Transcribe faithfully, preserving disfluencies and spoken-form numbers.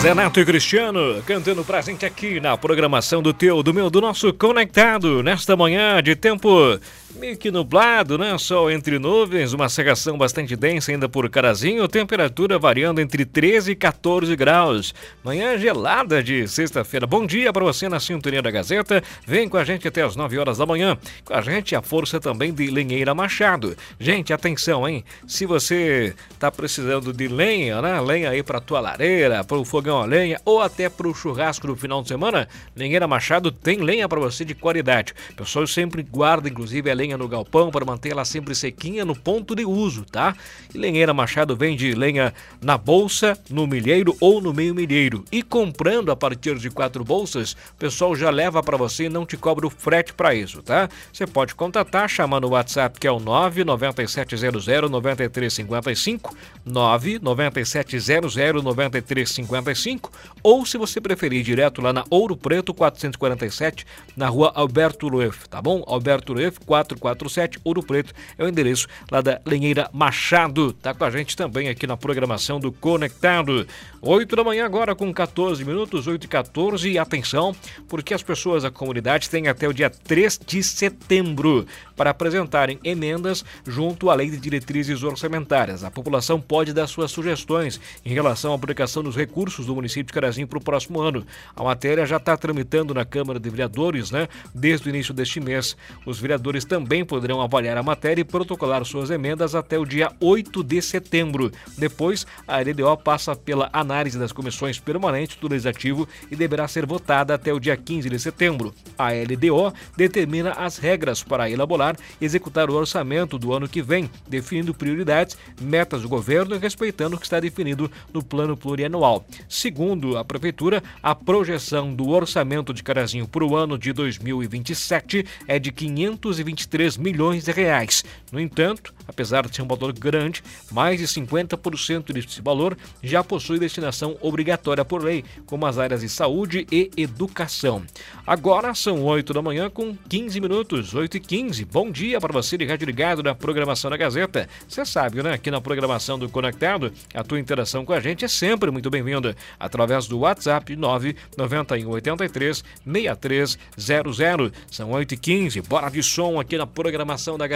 Zenato e Cristiano cantando pra gente aqui na programação do teu, do meu, do nosso Conectado, nesta manhã de tempo meio que nublado, né? Sol entre nuvens, uma cerração bastante densa ainda por Carazinho, temperatura variando entre treze e quatorze graus. Manhã gelada de sexta-feira. Bom dia para você na sintonia da Gazeta. Vem com a gente até as nove horas da manhã. Com a gente a força também de Lenheira Machado. Gente, atenção, hein? Se você tá precisando de lenha, né? Lenha aí pra tua lareira, pro fogão a lenha ou até pro churrasco no final de semana, Lenheira Machado tem lenha para você de qualidade. O pessoal sempre guarda, inclusive, a lenha no galpão para manter ela sempre sequinha no ponto de uso, tá? E Lenheira Machado vende lenha na bolsa, no milheiro ou no meio milheiro. E comprando a partir de quatro bolsas, o pessoal já leva para você e não te cobra o frete para isso, tá? Você pode contatar chamando o WhatsApp que é o nove nove sete zero zero nove três cinco cinco, nove nove sete zero zero nove três cinco cinco, ou se você preferir direto lá na Ouro Preto quatrocentos e quarenta e sete, na rua Alberto Luef, tá bom? Alberto Luef quatrocentos e quarenta e sete, Ouro Preto é o endereço lá da Lenheira Machado. Tá com a gente também aqui na programação do Conectado. oito da manhã agora com quatorze minutos, oito e quatorze, e atenção, porque as pessoas da comunidade têm até o dia três de setembro para apresentarem emendas junto à Lei de Diretrizes Orçamentárias. A população pode dar suas sugestões em relação à aplicação dos recursos do município de Carazinho para o próximo ano. A matéria já está tramitando na Câmara de Vereadores, né, desde o início deste mês. Os vereadores também poderão avaliar a matéria e protocolar suas emendas até o dia oito de setembro. Depois, a L D O passa pela análise das comissões permanentes do Legislativo e deverá ser votada até o dia quinze de setembro. A L D O determina as regras para elaborar e executar o orçamento do ano que vem, definindo prioridades, metas do governo e respeitando o que está definido no plano plurianual. Segundo a Prefeitura, a projeção do orçamento de Carazinho para o ano de dois mil e vinte e sete é de quinhentos e vinte e três milhões de reais. No entanto, apesar de ser um valor grande, mais de cinquenta por cento desse valor já possui destinação obrigatória por lei, como as áreas de saúde e educação. Agora são oito da manhã com quinze minutos, oito e quinze. Bom dia para você de rádio ligado na programação da Gazeta. Você sabe, né? Aqui na programação do Conectado, a tua interação com a gente é sempre muito bem-vinda. Através do WhatsApp nove nove um oito três seis três zero zero. São oito e quinze. Bora de som aqui na programação da Gazeta.